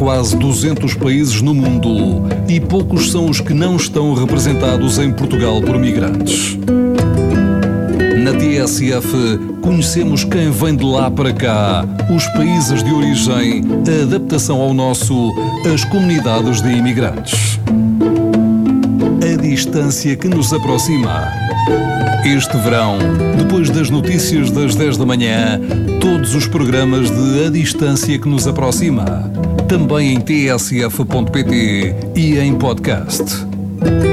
quase 200 países no mundo e poucos são os que não estão representados em Portugal por migrantes. Na TSF, conhecemos quem vem de lá para cá, os países de origem, a adaptação ao nosso, as comunidades de imigrantes. A distância que nos aproxima. Este verão, depois das notícias das 10 da manhã, todos os programas de A Distância que nos aproxima. Também em tsf.pt e em podcast.